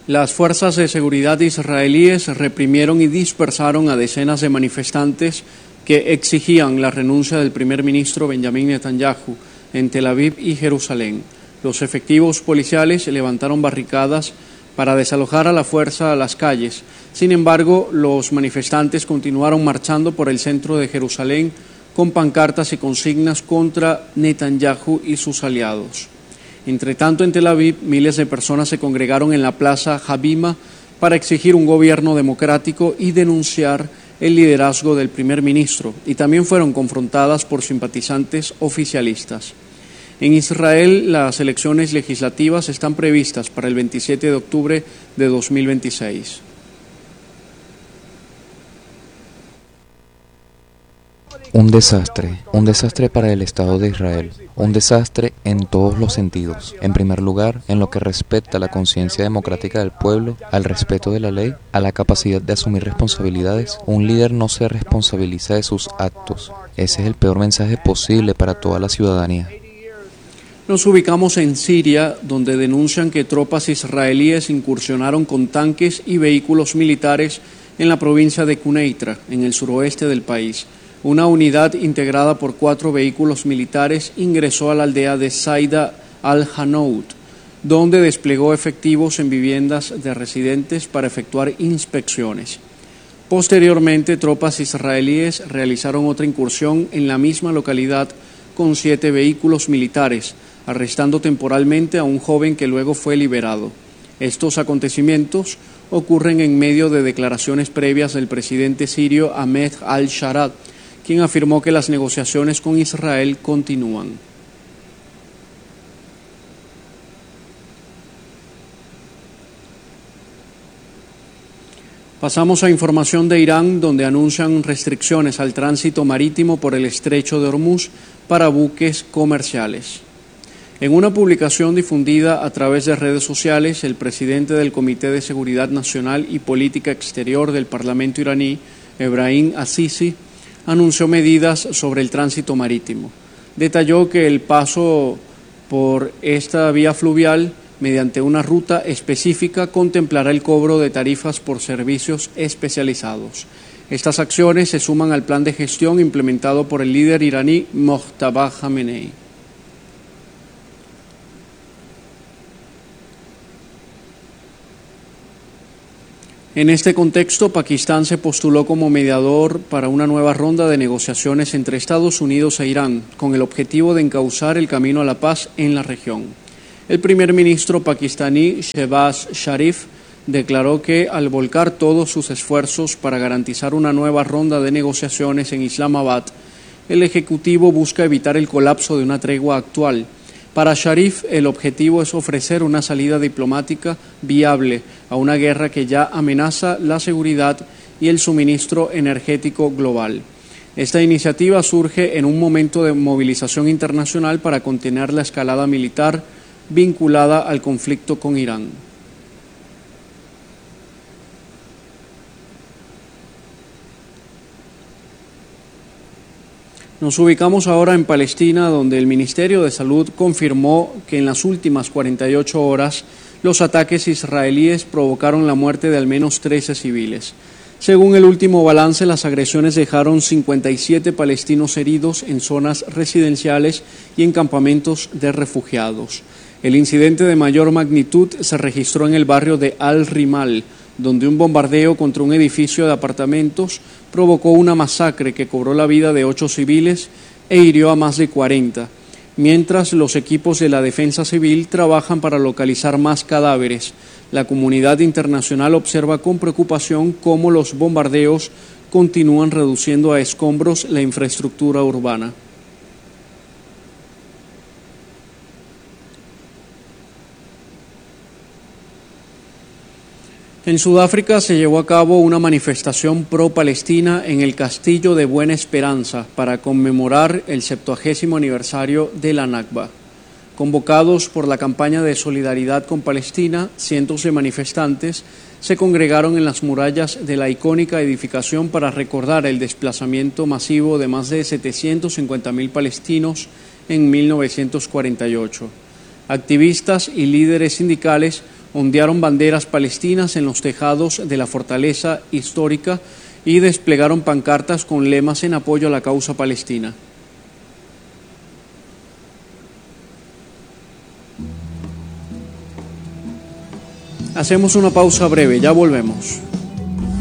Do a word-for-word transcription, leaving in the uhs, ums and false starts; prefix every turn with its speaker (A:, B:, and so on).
A: Las fuerzas de seguridad israelíes reprimieron y dispersaron a decenas de manifestantes que exigían la renuncia del primer ministro Benjamín Netanyahu en Tel Aviv y Jerusalén. Los efectivos policiales levantaron barricadas para desalojar a la fuerza a las calles. Sin embargo, los manifestantes continuaron marchando por el centro de Jerusalén con pancartas y consignas contra Netanyahu y sus aliados. Entre tanto, en Tel Aviv, miles de personas se congregaron en la plaza Habima para exigir un gobierno democrático y denunciar el liderazgo del primer ministro, y también fueron confrontadas por simpatizantes oficialistas. En Israel, las elecciones legislativas están previstas para el veintisiete de octubre de dos mil veintiséis.
B: Un desastre, un desastre para el Estado de Israel, un desastre en todos los sentidos. En primer lugar, en lo que respecta a la conciencia democrática del pueblo, al respeto de la ley, a la capacidad de asumir responsabilidades. Un líder no se responsabiliza de sus actos. Ese es el peor mensaje posible para toda la ciudadanía.
A: Nos ubicamos en Siria, donde denuncian que tropas israelíes incursionaron con tanques y vehículos militares en la provincia de Quneitra, en el suroeste del país. Una unidad integrada por cuatro vehículos militares ingresó a la aldea de Saida al-Hanout, donde desplegó efectivos en viviendas de residentes para efectuar inspecciones. Posteriormente, tropas israelíes realizaron otra incursión en la misma localidad con siete vehículos militares, arrestando temporalmente a un joven que luego fue liberado. Estos acontecimientos ocurren en medio de declaraciones previas del presidente sirio Ahmed al-Sharaa, quien afirmó que las negociaciones con Israel continúan. Pasamos a información de Irán, donde anuncian restricciones al tránsito marítimo por el estrecho de Hormuz para buques comerciales. En una publicación difundida a través de redes sociales, el presidente del Comité de Seguridad Nacional y Política Exterior del Parlamento iraní, Ebrahim Azizi, anunció medidas sobre el tránsito marítimo. Detalló que el paso por esta vía fluvial mediante una ruta específica contemplará el cobro de tarifas por servicios especializados. Estas acciones se suman al plan de gestión implementado por el líder iraní Mojtaba Khamenei. En este contexto, Pakistán se postuló como mediador para una nueva ronda de negociaciones entre Estados Unidos e Irán, con el objetivo de encauzar el camino a la paz en la región. El primer ministro pakistaní, Shehbaz Sharif, declaró que al volcar todos sus esfuerzos para garantizar una nueva ronda de negociaciones en Islamabad, el Ejecutivo busca evitar el colapso de una tregua actual. Para Sharif, el objetivo es ofrecer una salida diplomática viable a una guerra que ya amenaza la seguridad y el suministro energético global. Esta iniciativa surge en un momento de movilización internacional para contener la escalada militar vinculada al conflicto con Irán. Nos ubicamos ahora en Palestina, donde el Ministerio de Salud confirmó que en las últimas cuarenta y ocho horas los ataques israelíes provocaron la muerte de al menos trece civiles. Según el último balance, las agresiones dejaron cincuenta y siete palestinos heridos en zonas residenciales y en campamentos de refugiados. El incidente de mayor magnitud se registró en el barrio de Al-Rimal, donde un bombardeo contra un edificio de apartamentos provocó una masacre que cobró la vida de ocho civiles e hirió a más de cuarenta, mientras los equipos de la defensa civil trabajan para localizar más cadáveres. La comunidad internacional observa con preocupación cómo los bombardeos continúan reduciendo a escombros la infraestructura urbana. En Sudáfrica se llevó a cabo una manifestación pro-palestina en el Castillo de Buena Esperanza para conmemorar el septuagésimo aniversario de la Nakba. Convocados por la campaña de solidaridad con Palestina, cientos de manifestantes se congregaron en las murallas de la icónica edificación para recordar el desplazamiento masivo de más de setecientos cincuenta mil palestinos en mil novecientos cuarenta y ocho. Activistas y líderes sindicales ondearon banderas palestinas en los tejados de la fortaleza histórica y desplegaron pancartas con lemas en apoyo a la causa palestina. Hacemos una pausa breve, ya volvemos.